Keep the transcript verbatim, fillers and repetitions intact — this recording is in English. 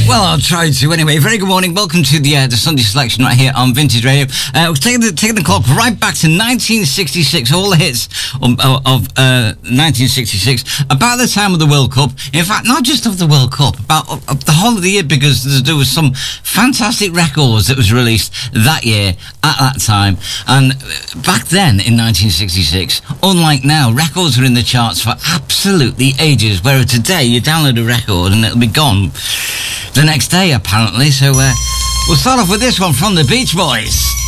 Well, I'll try to anyway. Very good morning. Welcome to the uh, the Sunday selection right here on Vintage Radio. Uh, we're taking the, taking the clock right back to nineteen sixty-six. All the hits of, of uh, nineteen sixty-six. About the time of the World Cup. In fact, not just of the World Cup, about of, of the whole of the year, because there was some fantastic records that was released that year at that time. And back then in nineteen sixty-six, unlike now, records were in the charts for absolutely ages. Whereas today, you download a record and it'll be gone the next day, apparently. So uh, we'll start off with this one from the Beach Boys.